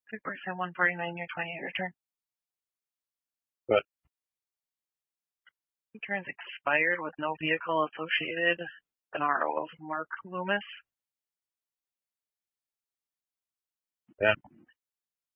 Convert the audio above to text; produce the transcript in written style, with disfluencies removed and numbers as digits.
3% 149, your 28 return. What? Returns expired with no vehicle associated. An RO of Mark Loomis. Yeah.